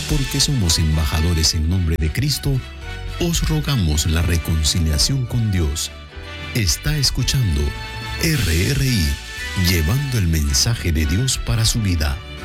porque somos embajadores en nombre de Cristo, os rogamos la reconciliación con Dios. Está escuchando RRI, llevando el mensaje de Dios para su vida.